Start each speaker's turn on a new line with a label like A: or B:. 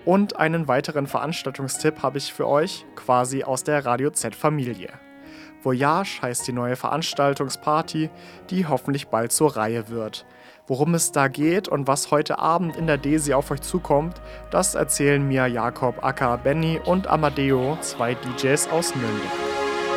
A: Und einen weiteren Veranstaltungstipp habe ich für euch, quasi aus der Radio Z-Familie. Voyage heißt die neue Veranstaltungsparty, die hoffentlich bald zur Reihe wird. Worum es da geht und was heute Abend in der Desi auf euch zukommt, das erzählen mir Jakob aka Benny und Amadeo, zwei DJs aus Nürnberg.